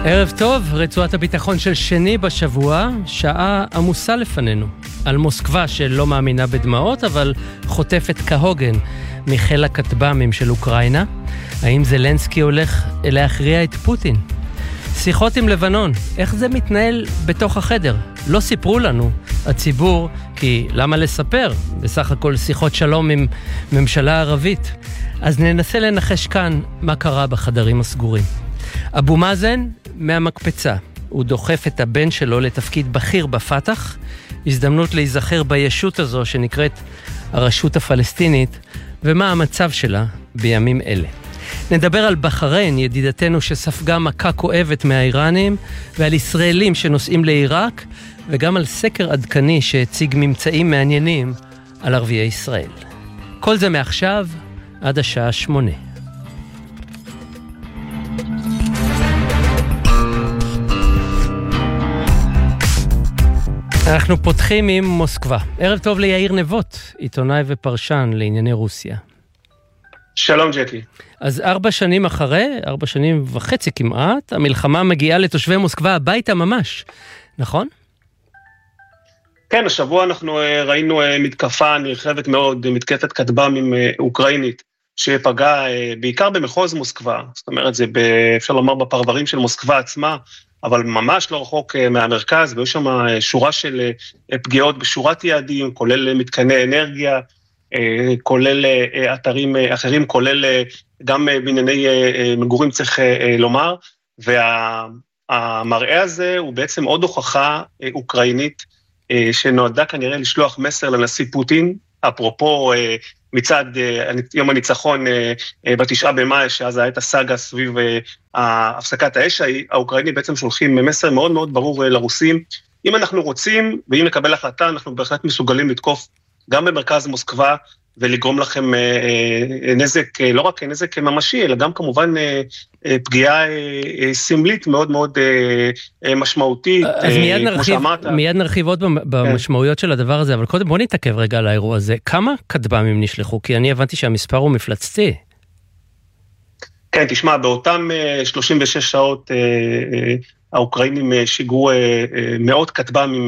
ערב טוב, רצועת הביטחון של שני בשבוע, שעה עמוסה לפנינו. על מוסקבה שלא מאמינה בדמעות, אבל חוטפת כהוגן מחיל הכטב"מים של אוקראינה. האם זלנסקי הולך להכריע את פוטין? שיחות עם לבנון, איך זה מתנהל בתוך החדר? לא סיפרו לנו, הציבור, כי למה לספר? בסך הכל שיחות שלום עם ממשלה ערבית. אז ננסה לנחש כאן מה קרה בחדרים הסגורים. אבו מאזן מהמקפצה, הוא דוחף את הבן שלו לתפקיד בכיר בפתח, הזדמנות להיזכר בישות הזו שנקראת הרשות הפלסטינית, ומה המצב שלה בימים אלה. נדבר על בחריין, ידידתנו שספגה מכה כואבת מהאיראנים, ועל ישראלים שנוסעים לעיראק, וגם על סקר עדכני שהציג ממצאים מעניינים על ערביי ישראל. כל זה מעכשיו עד השעה 8. אנחנו פותחים עם מוסקבה. ערב טוב ליאיר נבות, עיתונאי ופרשן לענייני רוסיה. שלום ג'קי. אז 4 שנים אחרי, 4 שנים וחצי כמעט, המלחמה מגיעה לתושבי מוסקבה הביתה ממש, נכון? כן, השבוע אנחנו ראינו מתקפה נרחבת מאוד, מתקפת כטב"מים אוקראינית, שפגעה בעיקר במחוז מוסקבה, זאת אומרת, זה אפשר לומר בפרברים של מוסקבה עצמה, אבל ממש לא רחוק מהמרכז, ויש שם שורה של פגיעות בשורת יעדים, כולל מתקני אנרגיה, כולל אתרים אחרים, כולל גם בענייני מגורים צריך לומר, והמראה הזה הוא בעצם עוד הוכחה אוקראינית, שנועדה כנראה לשלוח מסר לנשיא פוטין, אפרופו מצד יום הניצחון ב9 במאי, שאז הייתה סאגה סביב הפסקת האש, האוקראינים בעצם שולחים מסר מאוד מאוד ברור לרוסים, אם אנחנו רוצים, ואם נקבל החלטה, אנחנו בהחלט מסוגלים לתקוף גם במרכז מוסקבה, ולגרום לכם נזק, לא רק נזק ממשי, אלא גם כמובן פגיעה סמלית מאוד מאוד משמעותית, אז מיד נרחיב עוד במשמעויות של הדבר הזה, אבל קודם בוא נתעכב רגע על האירוע הזה. כמה כטב"מים נשלחו? כי אני הבנתי שהמספר הוא מפלצתי. כן, תשמע, באותם 36 שעות האוקראינים שיגרו מאות כטב"מים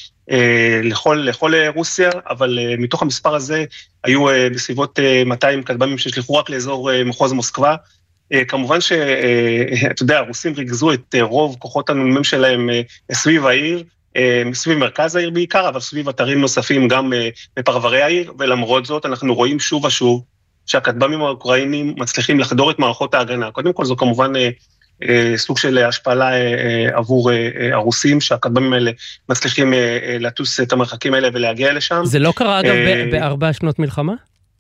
לכל רוסיה, אבל מתוך המספר הזה היו בסביבות 200 כטב"מים ששלחו רק לאזור מחוז מוסקבה. כמובן שאתה יודע, הרוסים ריכזו את רוב כוחות הנ"מ שלהם סביב העיר, סביב מרכז העיר בעיקר, אבל סביב אתרים נוספים גם בפרברי העיר, ולמרות זאת אנחנו רואים שוב ושוב שהכטב"מים האוקראינים מצליחים לחדור את מערכות ההגנה. קודם כל זו כמובן סוג של השפלה עבור הרוסים, שהכטב"מים האלה מצליחים לטוס את המרחקים האלה ולהגיע לשם. זה לא קרה אגב ב4 שנות מלחמה?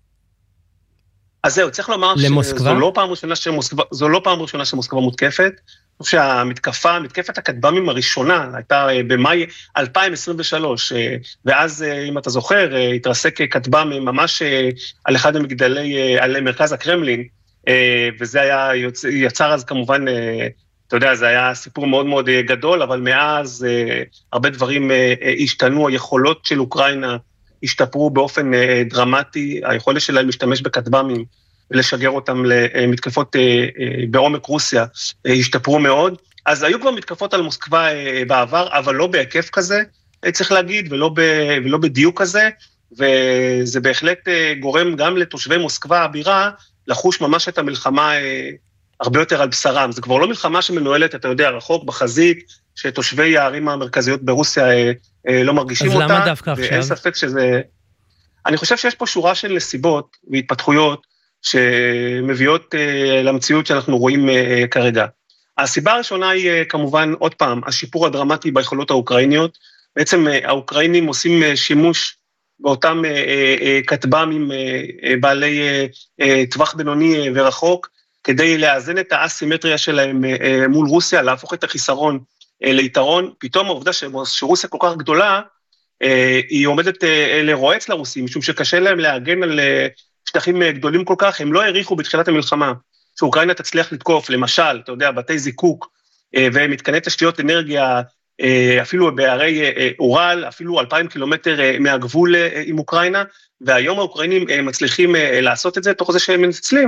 אז זהו, צריך לומר שזו לא פעם ראשונה שמוסקבה מותקפת, מתקפת הכטב"מים הראשונה הייתה במאי 2023, ואז אם אתה זוכר, התרסק כטב"ם ממש על אחד המגדלי, על מרכז הקרמלין, וזה היה, יצר אז כמובן, אתה יודע, זה היה סיפור מאוד מאוד גדול, אבל מאז הרבה דברים השתנו, היכולות של אוקראינה השתפרו באופן דרמטי, היכולת שלהם להשתמש בכטב"מים, ולשגר אותם למתקפות בעומק רוסיה, השתפרו מאוד. אז היו כבר מתקפות על מוסקבה בעבר, אבל לא בהיקף כזה, צריך להגיד, ולא בדיוק כזה, וזה בהחלט גורם גם לתושבי מוסקבה הבירה, לחוש ממש את המלחמה הרבה יותר על בשרם. זה כבר לא מלחמה שמנוהלת, אתה יודע, רחוק בחזית, שתושבי הערים המרכזיות ברוסיה לא מרגישים אותה. אז למה דווקא עכשיו? ואין ספק שזה... אני חושב שיש פה שורה של נסיבות והתפתחויות, שמביאות למציאות שאנחנו רואים כרגע. הסיבה הראשונה היא כמובן, עוד פעם, השיפור הדרמטי ביכולות האוקראיניות. בעצם האוקראינים עושים שימוש באותם כטב"מים בעלי טווח בינוני ורחוק, כדי לאזן את האסימטריה שלהם מול רוסיה, להפוך את החיסרון ליתרון. פתאום העובדה שרוסיה כל כך גדולה, היא עומדת לרועץ לרוסים, משום שקשה להם להגן על שטחים גדולים כל כך, הם לא העריכו בתחילת המלחמה, שאוקראינה תצליח לתקוף, למשל, אתה יודע, בתי זיקוק, ומתקני תשתיות אנרגיה, אפילו בערי אורל, אפילו 2,000 קילומטר מהגבול עם אוקראינה, והיום האוקראינים מצליחים לעשות את זה, תוך זה שהם מנצלים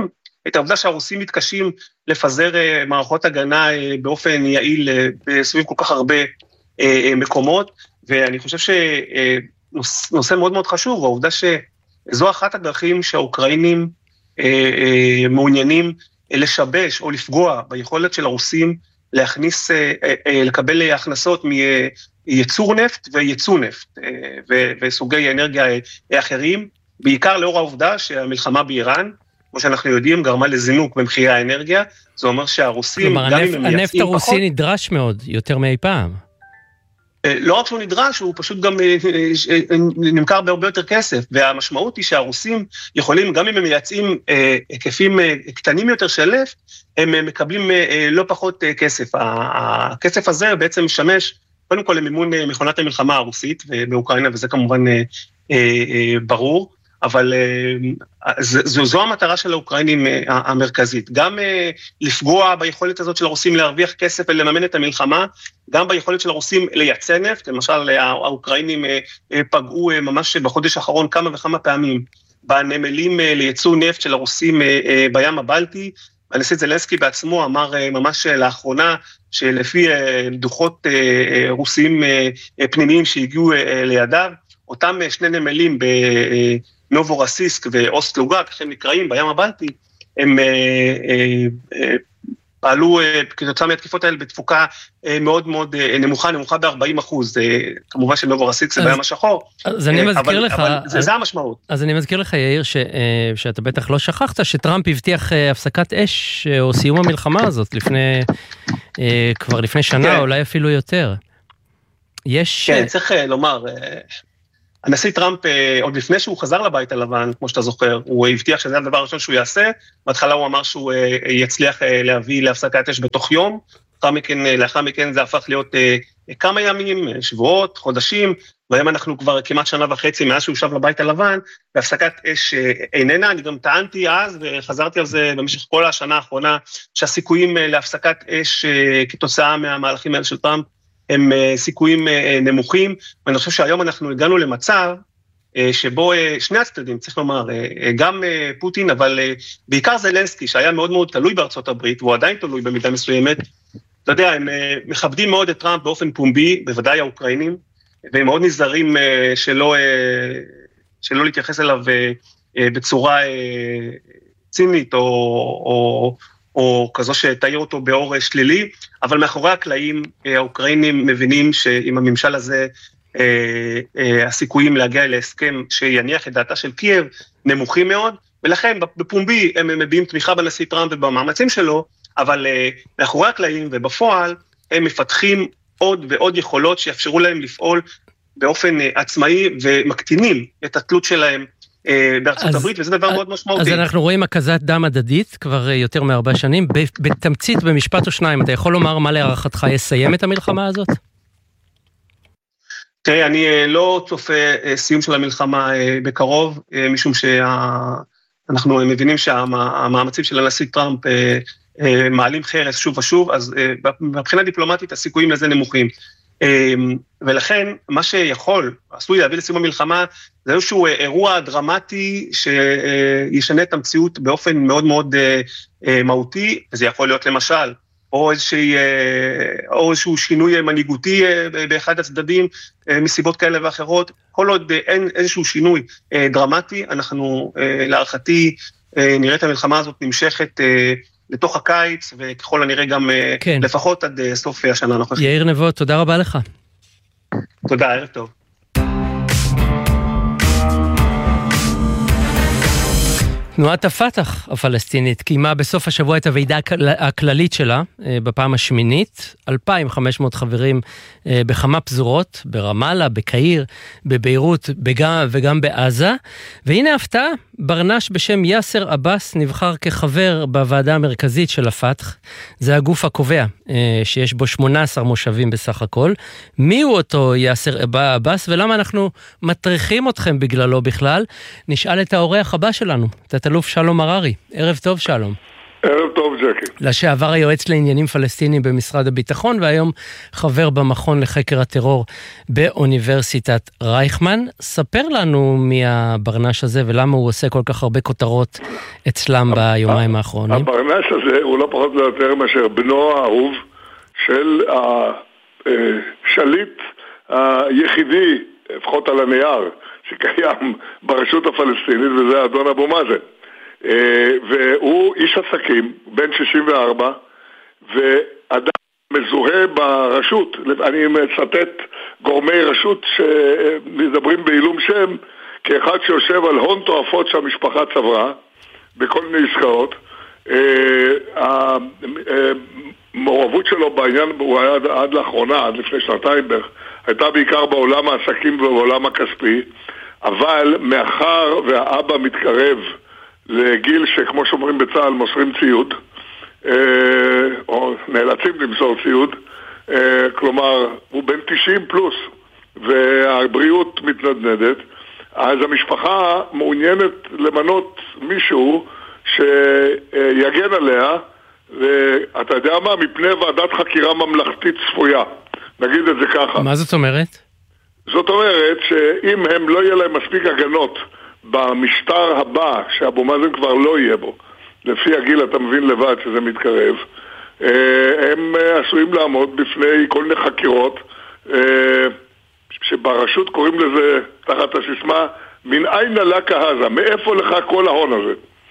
את העובדה שהרוסים מתקשים לפזר מערכות הגנה באופן יעיל סביב כל כך הרבה מקומות, ואני חושב שנושא מאוד מאוד חשוב, העובדה שזו אחת הדרכים שהאוקראינים מעוניינים לשבש או לפגוע ביכולת של הרוסים להכניס, לקבל הכנסות מייצור נפט וייצוא נפט וסוגי אנרגיה אחרים, בעיקר לאור העובדה שהמלחמה באיראן, כמו שאנחנו יודעים, גרמה לזינוק במחירי האנרגיה, זה אומר שהרוסים, כלומר, הנפט הרוסי נדרש מאוד, יותר מאי פעם. לא רק שהוא נדרש, הוא פשוט גם נמכר בהרבה יותר כסף, והמשמעות היא שהרוסים יכולים, גם אם הם מייצאים היקפים קטנים יותר של נפט, הם מקבלים לא פחות כסף. הכסף הזה בעצם משמש, קודם כל למימון מכונת המלחמה הרוסית באוקראינה, וזה כמובן ברור, אבל זו המטרה של האוקראינים המרכזית, גם לפגוע ביכולת הזאת של הרוסים להרוויח כסף ולממן את המלחמה, גם ביכולת של הרוסים לייצא נפט, למשל האוקראינים פגעו ממש בחודש האחרון כמה וכמה פעמים, בנמלים לייצוא נפט של הרוסים בים הבלטי, הנשיא זלנסקי בעצמו אמר ממש לאחרונה, שלפי דוחות רוסיים פנימיים שהגיעו לידיו, אותם שני נמלים בנובורסיסק ואוסט לוגה, ככה הם נקראים בים הבלטי, הם פעלו כתוצאה מהתקיפות האלה בתפוקה מאוד מאוד נמוכה ב-40%, כמובן שנובורסיסק זה בים השחור, אז אני מזכיר לך, אבל זה המשמעות. אז אני מזכיר לך, יאיר, שאתה בטח לא שכחת, שטראמפ הבטיח הפסקת אש או סיום המלחמה הזאת כבר לפני שנה, אולי אפילו יותר. כן, צריך לומר, הנשיא טראמפ, עוד לפני שהוא חזר לבית הלבן, כמו שאתה זוכר, הוא הבטיח שזה הדבר הראשון שהוא יעשה, בהתחלה הוא אמר שהוא יצליח להביא להפסקת אש בתוך יום, לאחר מכן זה הפך להיות כמה ימים, שבועות, חודשים, והיום אנחנו כבר כמעט שנה וחצי מאז שהוא שב לבית הלבן, והפסקת אש איננה, אני גם טענתי אז, וחזרתי על זה במשך כל השנה האחרונה, שהסיכויים להפסקת אש כתוצאה מהמהלכים האלה של טראמפ, הם סיכויים נמוכים, ואני חושב שהיום אנחנו הגענו למצב שבו שני הצדדים, צריך לומר, גם פוטין, אבל בעיקר זלנסקי, שהיה מאוד מאוד תלוי בארצות הברית, והוא עדיין תלוי במידה מסוימת, אתה יודע, הם מכבדים מאוד את טראמפ באופן פומבי, בוודאי האוקראינים, והם מאוד נזהרים שלא להתייחס אליו בצורה צינית או כזו שתאיר אותו באור שלילי, אבל מאחורי הקלעים האוקראינים מבינים שעם הממשל הזה הסיכויים להגיע להסכם שיניח את דעתה של קייב נמוכים מאוד, ולכן בפומבי הם מביעים תמיכה בנשיא טראמפ ובמאמצים שלו, אבל מאחורי הקלעים ובפועל הם מפתחים עוד ועוד יכולות שיאפשרו להם לפעול באופן עצמאי ומקטינים את התלות שלהם בארצות הברית, וזה דבר מאוד משמעותי. אז אנחנו רואים הקזת דם הדדית כבר יותר מ4 שנים, בתמצית במשפט או שניים, אתה יכול לומר מה להערכתך יסיים את המלחמה הזאת? תראה, אני לא צופה סיום של המלחמה בקרוב, משום שאנחנו מבינים שהמאמצים של הנשיא טראמפ מעלים חרס שוב ושוב, אז מבחינה דיפלומטית הסיכויים לזה נמוכים. ולכן מה עשוי להביא לסיום המלחמה, זה איזשהו אירוע דרמטי שישנה את המציאות באופן מאוד מאוד מהותי, וזה יכול להיות למשל, או איזשהו שינוי מנהיגותי באחד הצדדים, מסיבות כאלה ואחרות, כל עוד אין איזשהו שינוי דרמטי, אנחנו להערכתי נראה את המלחמה הזאת נמשכת לתוך הקיץ, וככל הנראה גם כן. לפחות עד סוף השנה הנוכחית. יאיר נבו, תודה רבה לך. תודה, ערב טוב. תנועת הפתח הפלסטינית קיימה בסוף השבוע את הוועידה הכללית שלה, בפעם השמינית, 2,500 חברים בכמה פזורות, ברמאללה, בקהיר, בביירות, וגם בעזה, והנה הפתעה, ברנש בשם יאסר עבאס נבחר כחבר בוועדה המרכזית של הפתח, זה הגוף הקובע, שיש בו 18 מושבים בסך הכל. מי הוא אותו יאסר עבאס, ולמה אנחנו מטריחים אתכם בגללו בכלל? נשאל את האורח הבא שלנו, תת-אלוף שלום הררי. ערב טוב שלום. ערב טוב ג'קי. לשעבר היועץ לעניינים פלסטינים במשרד הביטחון, והיום חבר במכון לחקר הטרור באוניברסיטת רייכמן. ספר לנו מי הברנש הזה ולמה הוא עושה כל כך הרבה כותרות אצלם ביומיים האחרונים. הברנש הזה הוא לא פחות או יותר מאשר בנו האהוב של השליט היחידי, לפחות על הנייר, שקיים ברשות הפלסטינית, וזה אדון אבו מאזן. והוא איש עסקים, בן 64, ואדם מזוהה ברשות. אני מצטט גורמי רשות שמדברים בעילום שם, כאחד שיושב על הון תועפות שהמשפחה צברה, בכל מיני עסקאות. המעורבות שלו בעניין, הוא היה עד לאחרונה, עד לפני שנתיים בערך, הייתה בעיקר בעולם העסקים ובעולם הכספי, אבל מאחר והאבא מתקרב לגיל שכמו שאומרים בצה"ל מוסרים ציוד, או נאלצים למסור ציוד, כלומר הוא בן 90 פלוס והבריאות מתנדנדת, אז המשפחה מעוניינת למנות מישהו שיגן עליה, ואתה יודע מה? מפני ועדת חקירה ממלכתית צפויה, נגיד את זה ככה. מה זאת אומרת? זאת אומרת שאם הם לא יהיה להם מספיק הגנות במשטר הבא, שאבו מאזן כבר לא יהיה בו, לפי הגיל אתה מבין לבד שזה מתקרב, הם עשויים לעמוד בפני כל מיני חקירות, שברשות קוראים לזה תחת הסיסמה, מן איינה לקה הזה, מאיפה לך כל ההון הזה?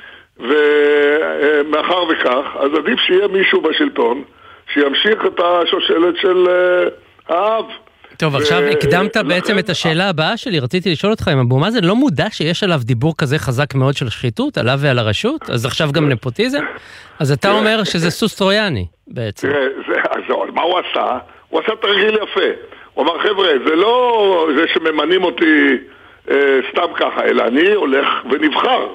ומאחר וכך, אז עדיף שיהיה מישהו בשלטון שימשיך את השושלת של האב. טוב, עכשיו הקדמת בעצם את השאלה הבאה שלי, רציתי לשאול אותך אם אבו מאזן לא מודע שיש עליו דיבור כזה חזק מאוד של שחיתות, עליו ועל הרשות, אז עכשיו גם נפוטיזם? אז אתה אומר שזה סוס טרויאני בעצם. תראה, אז מה הוא עשה? הוא עשה תרגיל יפה. הוא אמר, חבר'ה, זה לא זה שממנים אותי סתם ככה, אלא אני הולך ונבחר.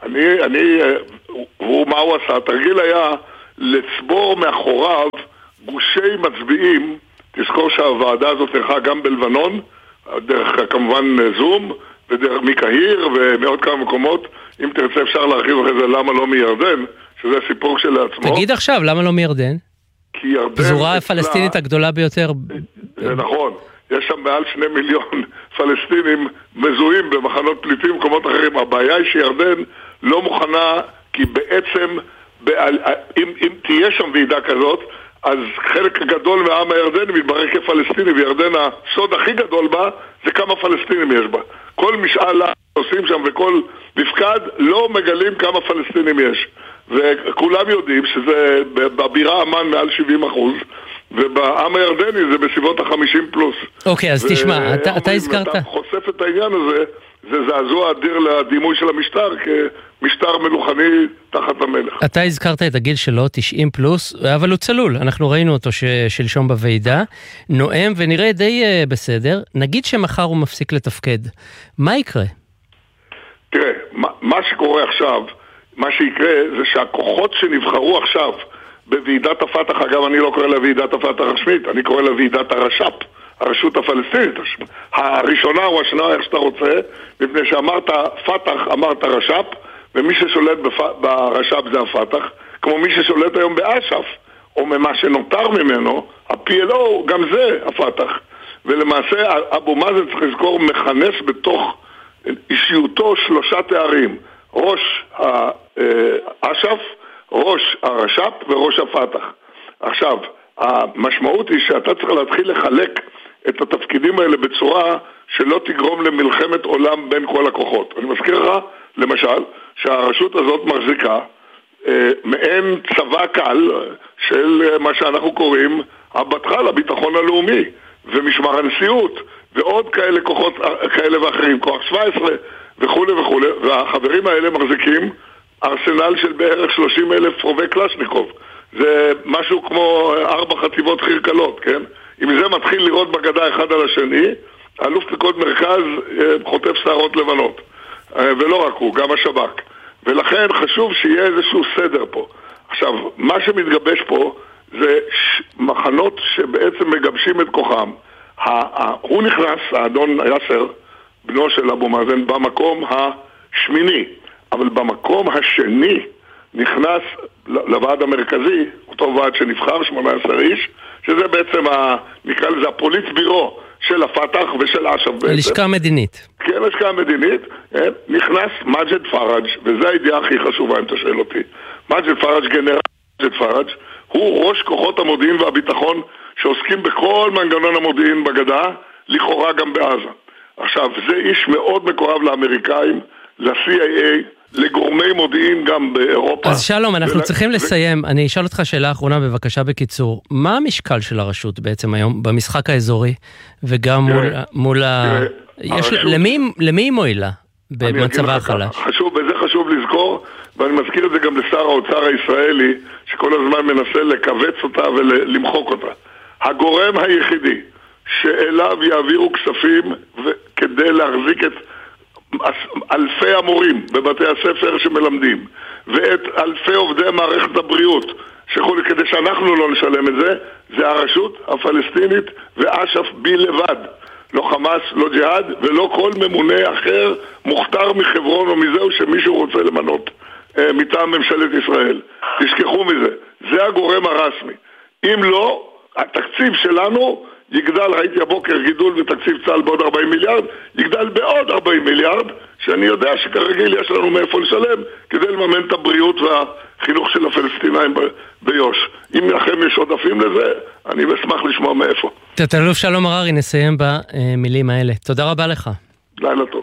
מה הוא עשה? התרגיל היה לצבור מאחוריו גושי מצביעים. תזכור שהוועדה הזאת נרחה גם בלבנון, דרך כמובן זום, ודרך מקהיר ומעוד כמה מקומות. אם תרצה אפשר להרחיב אחרי זה למה לא מירדן, שזה סיפור שלעצמו. תגיד עכשיו, למה לא מירדן? כי ירדן... פזורה הפלסטינית הגדולה ביותר. זה נכון. יש שם מעל 2 מיליון פלסטינים מזוהים במחנות פליטים ומקומות אחרים. הבעיה היא שירדן לא מוכנה, כי בעצם, אם תהיה שם ועידה כזאת, אז חלק גדול מהעם הירדני מתברר כפלסטיני, וירדן הסוד הכי גדול בה זה כמה פלסטינים יש בה. כל משאל עושים שם וכל מפקד לא מגלים כמה פלסטינים יש. וכולם יודעים שזה בבירה אמן מעל 70%, ובעם הירדני זה בסביבות ה-50 פלוס. אוקיי, אז תשמע, אתה הזכרת... אתה חושף את העניין הזה, זה זעזוע אדיר לדימוי של המשטר, כמשטר מלוכני תחת המלך. אתה הזכרת את הגיל שלו, 90 פלוס, אבל הוא צלול, אנחנו ראינו אותו שלשום בוועידה, נואם ונראה די בסדר, נגיד שמחר הוא מפסיק לתפקד, מה יקרה? תראה, מה שקורה עכשיו, מה שיקרה זה שהכוחות שנבחרו עכשיו בוועידת הפתח, אגב אני לא קורא לה ועידת הפתח רשמית, אני קורא לה ועידת הרש"פ, הרשות הפלסטינית, הראשונה או השנה, איך שאתה רוצה, מפני שאמרת פתח, אמרת רש"פ, ומי ששולט ברש"פ זה הפתח, כמו מי ששולט היום באש"ף, או ממה שנותר ממנו, ה-PLO, גם זה הפתח. ולמעשה אבו מאזן צריך לזכור מכנס בתוך אישיותו 3 תארים, ראש האש"ף, ראש הרש"פ וראש הפתח. עכשיו, המשמעות היא שאתה צריך להתחיל לחלק את התפקידים האלה בצורה שלא תגרום למלחמת עולם בין כל הכוחות. אני מזכיר לך, למשל, שהרשות הזאת מחזיקה מעין צבא קל של מה שאנחנו קוראים הבטחל, הביטחון הלאומי, ומשמר הנשיאות, ועוד כאלה כוחות כאלה ואחרים, כוח 17 וכו' וכו', והחברים האלה מחזיקים ארסנל של בערך 30,000 רובי קלשניקוב. זה משהו כמו 4 חטיבות חיר קלות, כן? אם זה מתחיל לראות בגדה אחד על השני, אלוף פיקוד מרכז חוטף שערות לבנות. ולא רק הוא, גם השב"כ. ולכן חשוב שיהיה איזשהו סדר פה. עכשיו, מה שמתגבש פה זה מחנות שבעצם מגבשים את כוחם. הוא נכנס, האדון יאסר, בנו של אבו מאזן, במקום השמיני. אבל במקום השני, נכנס לוועד המרכזי, אותו ועד שנבחר 18 איש, שזה בעצם, נקרא לזה הפוליט בירו של הפתח ושל אש"ף בעצם. לשכה מדינית. כן, לשכה מדינית, נכנס מג'ד פראג', וזו הידיעה הכי חשובה אם אתה שואל אותי. מג'ד פראג', גנרל מג'ד פראג', הוא ראש כוחות המודיעין והביטחון שעוסקים בכל מנגנון המודיעין בגדה, לכאורה גם בעזה. עכשיו, זה איש מאוד מקורב לאמריקאים, ל-CIA, לגורמי מודיעין גם באירופה. אז שלום, אנחנו צריכים לסיים. אני אשאל אותך שאלה אחרונה בבקשה בקיצור. מה המשקל של הרשות בעצם היום במשחק האזורי, וגם מול למי היא מועילה במצבה החלש? וזה חשוב לזכור, ואני מזכיר את זה גם לשר האוצר הישראלי, שכל הזמן מנסה לקבץ אותה ולמחוק אותה. הגורם היחידי שאליו יעבירו כספים כדי להחזיק את אלפי המורים בבתי הספר שמלמדים ואת אלפי עובדי מערכת הבריאות כדי שאנחנו לא נשלם את זה, זה הרשות הפלסטינית ואש"ף בלבד. לא חמאס, לא ג'יהאד ולא כל ממונה אחר מוכתר מחברון או מזהו שמישהו רוצה למנות מטעם ממשלת ישראל. תשכחו מזה, זה הגורם הרשמי. אם לא, התקציב שלנו יגדל, ראיתי הבוקר גידול בתקציב צה"ל בעוד 40 מיליארד, יגדל בעוד 40 מיליארד, שאני יודע שכרגיל יש לנו מאיפה לשלם, כדי לממן את הבריאות והחינוך של הפלסטינאים ביוש. אם לכם יש עודפים לזה, אני אשמח לשמוע מאיפה. תת-אלוף שלום הררי, נסיים במילים האלה. תודה רבה לך. לילה טוב.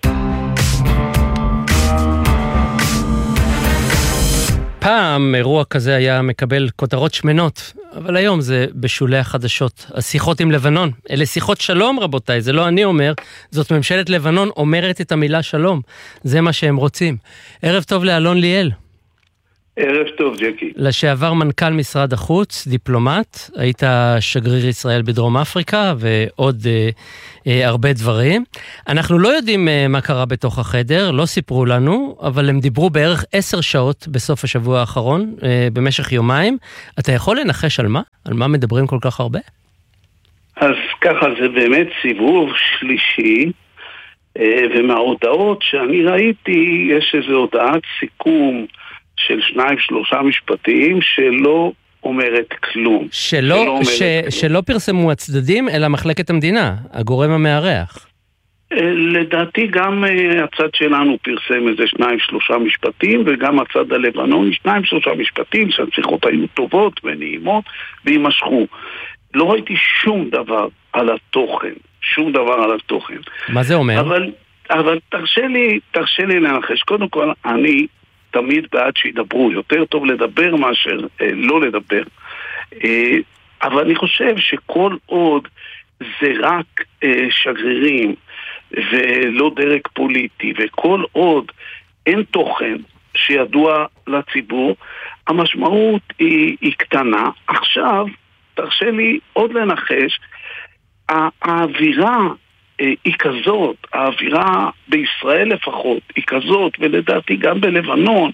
פעם אירוע כזה היה מקבל כותרות שמנות, אבל היום זה בשולי החדשות. השיחות עם לבנון, אלה שיחות שלום רבותיי, זה לא אני אומר, זאת ממשלת לבנון אומרת את המילה שלום, זה מה שהם רוצים. ערב טוב לאלון ליאל. ערב טוב ג'קי. לשעבר מנכ"ל משרד החוץ, דיפלומט, היית שגריר ישראל בדרום אפריקה ועוד הרבה דברים. אנחנו לא יודעים מה קרה בתוך החדר, לא סיפרו לנו, אבל הם דיברו בערך 10 שעות בסוף השבוע האחרון, במשך יומיים. אתה יכול לנחש על מה? על מה מדברים כל כך הרבה? אז ככה, זה באמת סיבוב שלישי, ומההודעות שאני ראיתי, יש איזו הודעת סיכום של 2-3 משפטים שלא אומרת כלום. שלא פרסמו הצדדים, אלא מחלקת המדינה, הגורם המארח. לדעתי גם הצד שלנו פרסם איזה 2-3 משפטים, וגם הצד הלבנוני 2-3 משפטים, שהשיחות היו טובות ונעימות, והימשכו. לא ראיתי שום דבר על התוכן, שום דבר על התוכן. מה זה אומר? אבל תרשה לי לנחש. קודם כל, אני תמיד בעד שידברו, יותר טוב לדבר מאשר לא לדבר. אבל אני חושב שכל עוד זה רק שגרירים ולא דרג פוליטי, וכל עוד אין תוכן שידוע לציבור, המשמעות היא קטנה. עכשיו, תרשה לי עוד לנחש, האווירה היא כזאת, האווירה בישראל לפחות היא כזאת, ולדעתי גם בלבנון,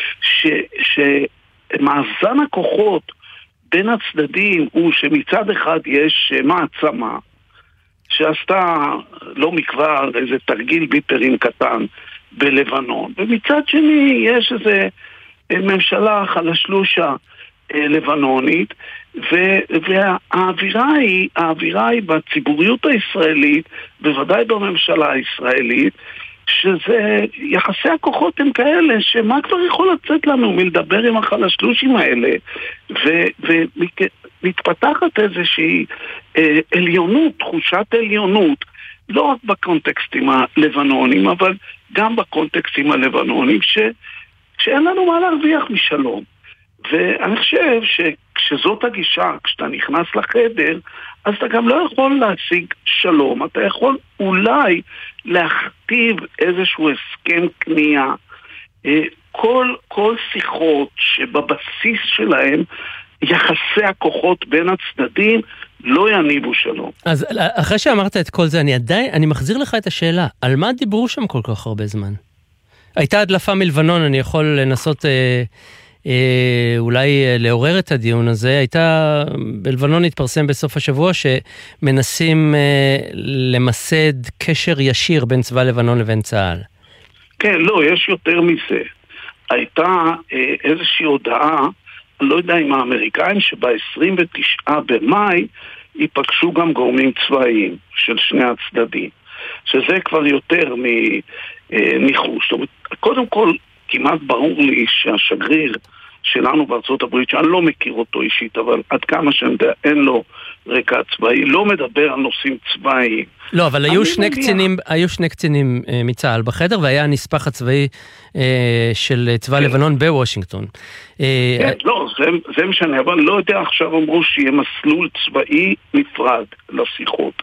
שמאזן הכוחות בין הצדדים הוא שמצד אחד יש מעצמה שעשתה לא מכבר איזה תרגיל ביפרים קטן בלבנון, ומצד שני יש איזה ממשלה חלשלושה לבנונית, והאווירה היא בציבוריות הישראלית, בוודאי בממשלה הישראלית, שזה יחסי הכוחות הם כאלה שמה כבר יכול לצאת לנו מלדבר עם החלשלושים האלה, ומתפתחת איזושהי עליונות, תחושת עליונות, לא רק בקונטקסטים הלבנונים, אבל גם בקונטקסטים הלבנונים, שאין לנו מה להרוויח משלום. ואני חושב שכשזאת הגישה, כשאתה נכנס לחדר, אז אתה גם לא יכול להשיג שלום, אתה יכול אולי להכתיב איזשהו הסכם קנייה. כל שיחות שבבסיס שלהם יחסי הכוחות בין הצדדים לא יניבו שלום. אז אחרי שאמרת את כל זה, אני מחזיר לך את השאלה, על מה דיברו שם כל כך הרבה זמן? הייתה הדלפה מלבנון, אני יכול לנסות אולי לעורר את הדיון הזה. בלבנון התפרסם בסוף השבוע שמנסים למסד קשר ישיר בין צבא לבנון לבין צה"ל. כן, לא, יש יותר מזה. הייתה איזושהי הודעה, אני לא יודע אם האמריקאים, שב-29 במאי ייפגשו גם גורמים צבאיים של שני הצדדים, שזה כבר יותר ניחוש. זאת אומרת, קודם כל, כמעט ברור לי שהשגריר שלנו בארצות הברית, שאני לא מכיר אותו אישית, אבל עד כמה שאין לו רקע צבאי, לא מדבר על נושאים צבאיים. לא, אבל היו שני קצינים מצה"ל בחדר, והיה הנספח הצבאי של צבא לבנון בוושינגטון. לא, זה משנה, אבל לא יודע, עכשיו אמרו שיהיה מסלול צבאי נפרד לשיחות.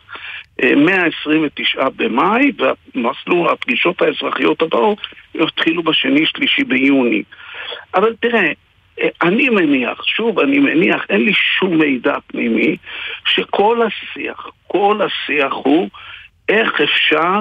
129 במאי, והמסלול, הפגישות האזרחיות הבאות, התחילו בשני-שלישי ביוני. אבל תראה, אני מניח, אין לי שום מידע פנימי, שכל השיח הוא איך אפשר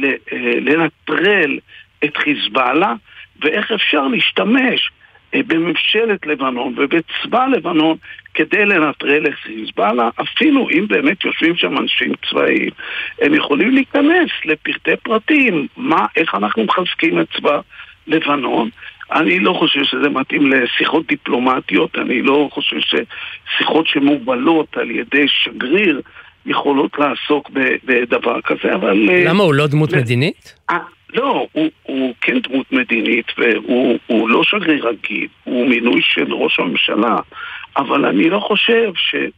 לנטרל את חיזבאללה, ואיך אפשר להשתמש בממשלת לבנון ובצבא לבנון כדי לנטרל את חיזבאללה. אפילו אם באמת יושבים שם אנשים צבאיים, הם יכולים להיכנס לפרטי פרטים, איך אנחנו מחזקים את צבא לבנון. אני לא חושב שזה מתאים לשיחות דיפלומטיות, אני לא חושב ששיחות שמובלות על ידי שגריר יכולות לעסוק בדבר כזה, אבל... למה הוא לא דמות מדינית? לא, הוא כן דמות מדינית, והוא לא שגריר רגיל, הוא מינוי של ראש הממשלה, אבל אני לא חושב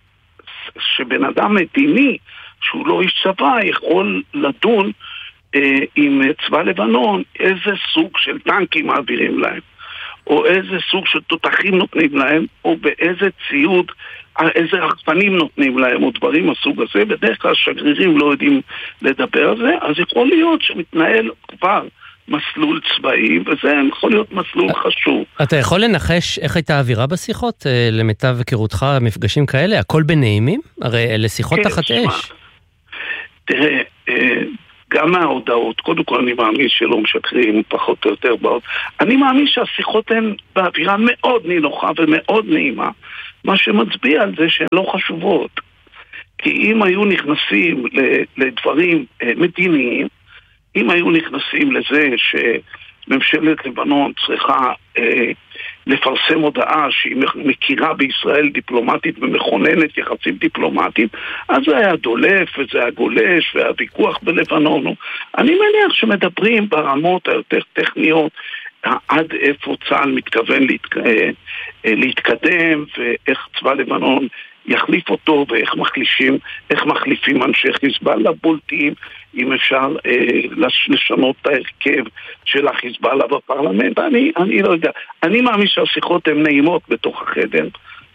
שבן אדם מדיני, שהוא לא איש צבא, יכול לדון עם צבא לבנון איזה סוג של טנקים מעבירים להם, או איזה סוג של תותחים נותנים להם, או באיזה ציוד, איזה רחפנים נותנים להם, או דברים הסוג הזה. בדרך כלל שגרירים לא יודעים לדבר על זה, אז יכול להיות שמתנהל כבר מסלול צבאי, וזה יכול להיות מסלול חשוב. אתה יכול לנחש איך הייתה האווירה בשיחות? למיטב היכרותך, מפגשים כאלה? הכל בנעימים? הרי אלה שיחות תחת אש. תראה, גם מההודעות, קודם כל אני מאמין שלא משקרים פחות או יותר באות, אני מאמין שהשיחות הן באווירה מאוד נינוחה ומאוד נעימה, מה שמצביע על זה שהן לא חשובות. כי אם היו נכנסים לדברים מדיניים, אם היו נכנסים לזה שממשלת לבנון צריכה לפרסם הודעה שהיא מכירה בישראל דיפלומטית ומכוננת יחסים דיפלומטיים, אז זה היה דולף וזה היה גולש והוויכוח בלבנון. אני מניח שמדברים ברמות היותר טכניות עד איפה צה"ל מתכוון להתקדם, ואיך צבא לבנון יחליף אותו, ואיך מחליפים אנשי חיזבאללה בולטים, אם אפשר לשנות את ההרכב של החיזבאללה בפרלמנט. אני לא יודע. אני מאמין שהשיחות הן נעימות בתוך החדר.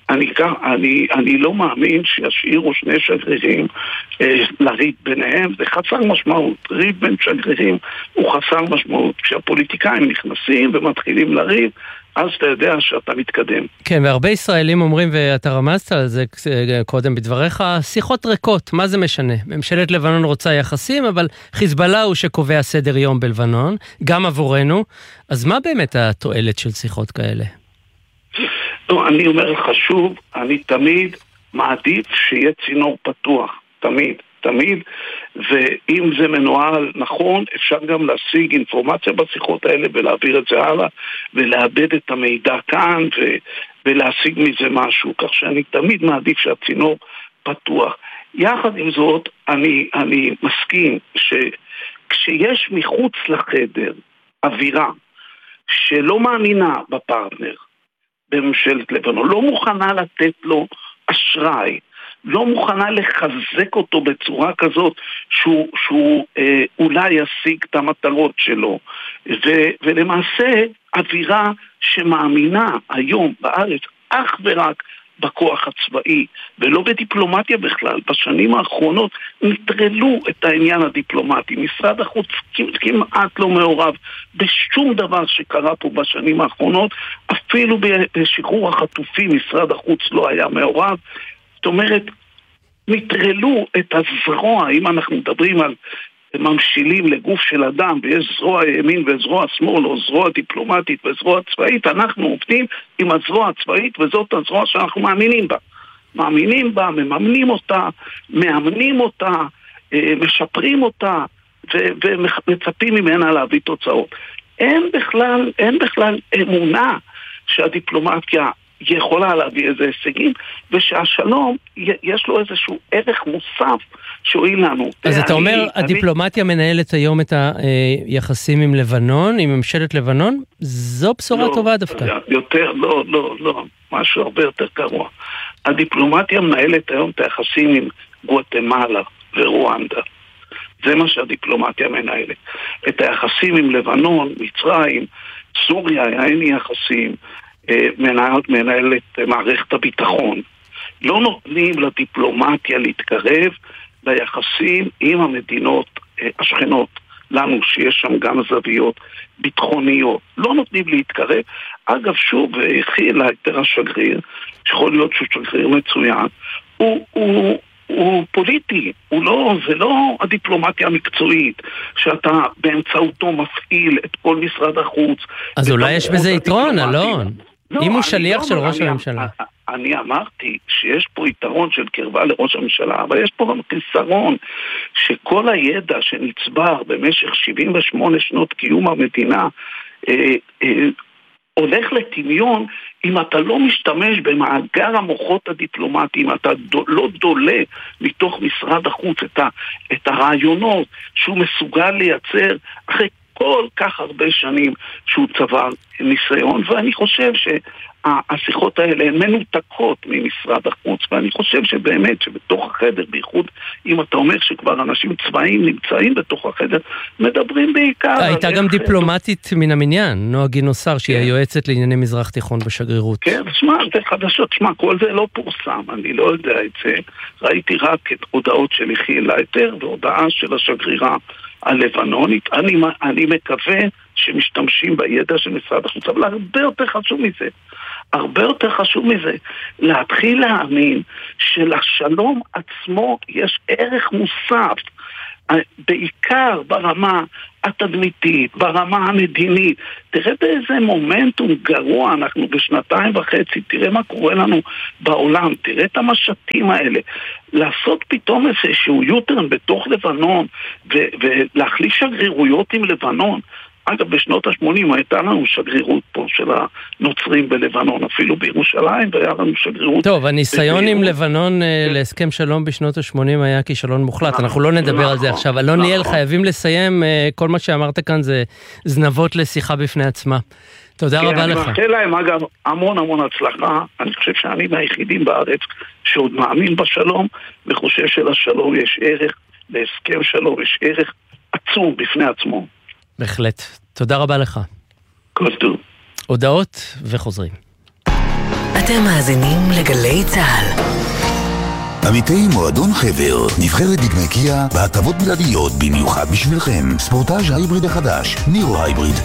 אני לא מאמין שישאירו שני שגרירים לריב ביניהם. זה חסר משמעות. ריב בין שגרירים הוא חסר משמעות. כשהפוליטיקאים נכנסים ומתחילים לריב, אז אתה יודע שאתה מתקדם. כן, והרבה ישראלים אומרים, ואתה רמזת על זה קודם בדבריך, שיחות ריקות, מה זה משנה? ממשלת לבנון רוצה יחסים, אבל חיזבאללה הוא שקובע סדר יום בלבנון, גם עבורנו. אז מה באמת התועלת של שיחות כאלה? לא, אני אומר לך שוב, אני תמיד מעדיף שיהיה צינור פתוח, תמיד, ואם זה מנוהל נכון, אפשר גם להשיג אינפורמציה בשיחות האלה ולהעביר את זה הלאה, ולאבד את המידע כאן ולהשיג מזה משהו, כך שאני תמיד מעדיף שהצינור פתוח. יחד עם זאת, אני מסכים שכשיש מחוץ לחדר אווירה שלא מאמינה בפרטנר בממשלת לבנון, לא מוכנה לתת לו אשראי, לא מוכנה לחזק אותו בצורה כזאת שהוא אולי ישיג את המטרות שלו, ולמעשה אווירה שמאמינה היום בארץ אך ורק בכוח הצבאי ולא בדיפלומטיה בכלל. בשנים האחרונות נטרלו את העניין הדיפלומטי. משרד החוץ כמעט לא מעורב בשום דבר שקרה פה בשנים האחרונות, אפילו בשחרור החטופים משרד החוץ לא היה מעורב. זאת אומרת, נטרלו את הזרוע, אם אנחנו מדברים על ממשילים לגוף של אדם, ויש זרוע ימין וזרוע שמאל, או זרוע דיפלומטית וזרוע צבאית, אנחנו עובדים עם הזרוע הצבאית, וזאת הזרוע שאנחנו מאמינים בה. מממנים אותה, מאמנים אותה, משפרים אותה, ומצפים ממנה להביא תוצאות. אין בכלל אמונה שהדיפלומטיה יכולה להביא איזה הישגים, ושהשלום יש לו איזשהו ערך מוסף שהועיל לנו. אז אתה אומר, הדיפלומטיה מנהלת היום את היחסים עם לבנון, עם ממשלת לבנון? זו בשורה טובה דווקא. יותר, לא, משהו הרבה יותר גרוע. הדיפלומטיה מנהלת היום את היחסים עם גואטמלה ורואנדה. זה מה שהדיפלומטיה מנהלת. את היחסים עם לבנון, מצרים, סוריה, אין יחסים, מנהלת מערכת הביטחון. לא נותנים לדיפלומטיה להתקרב ליחסים עם המדינות השכנות לנו, שיש שם גם זוויות ביטחוניות. לא נותנים להתקרב. אגב, שוב, הכיל היתר השגריר, שיכול להיות שהוא שגריר מצוין, הוא פוליטי, זה לא הדיפלומטיה המקצועית, שאתה באמצעותו מפעיל את כל משרד החוץ. אז אולי יש בזה יתרון, אלון. אם הוא שליח של ראש הממשלה. אני אמרתי שיש פה יתרון של קרבה לראש הממשלה, אבל יש פה גם חיסרון שכל הידע שנצבר במשך 78 שנות קיום המדינה הולך לטמיון אם אתה לא משתמש במאגר המוחות הדיפלומטיים, אתה לא דולה מתוך משרד החוץ את הרעיונות שהוא מסוגל לייצר אחרי כל כך הרבה שנים שהוא צבר ניסיון, ואני חושב שהשיחות האלה הן מנותקות ממשרד החוץ, ואני חושב שבאמת שבתוך החדר, בייחוד אם אתה אומר שכבר אנשים צבאיים נמצאים בתוך החדר, מדברים בעיקר... הייתה גם דיפלומטית מן המניין, נועה גינוסר, שהיא היועצת לענייני מזרח תיכון בשגרירות. כן, זה חדשות, כל זה לא פורסם, אני לא יודע את זה, ראיתי רק את הודעות של יחיאל לייטר והודעה של השגרירה הלבנונית. אני מקווה שמשתמשים בידע של משרד החוץ, אבל הרבה יותר חשוב מזה, להתחיל להאמין שלשלום עצמו יש ערך מוסף, בעיקר ברמה התדמיתית, ברמה המדינית. תראה באיזה מומנטום גרוע אנחנו בשנתיים וחצי, תראה מה קורה לנו בעולם, תראה את המשטים האלה. לעשות פתאום איזשהו יוטרן בתוך לבנון ולהחליף שגרירויות עם לבנון. אגב, בשנות ה-80 הייתה לנו שגרירות פה של הנוצרים בלבנון, אפילו בירושלים, והיה לנו שגרירות... טוב, הניסיון עם לבנון להסכם שלום בשנות ה-80 היה כישלון מוחלט, אנחנו לא נדבר על זה עכשיו. אלון ליאל, חייבים לסיים, כל מה שאמרת כאן זה זנבות לשיחה בפני עצמה. תודה רבה לך. אני מאחל להם, אגב, המון הצלחה. אני חושב שאני מהיחידים בארץ שעוד מאמין בשלום, וחושב שלשלום יש ערך, להסכם שלום יש ערך עצום בפני עצמו. בהחלט. תודה רבה לך. כל טוב. הודעות וחוזרים. אתם מאזינים לגלי צהל. עמיתי מועדון חבר, נבחרת דגמי קיה בהטבות בלעדיות במיוחד בשבילכם. ספורטאז' הייבריד החדש, נירו הייבריד,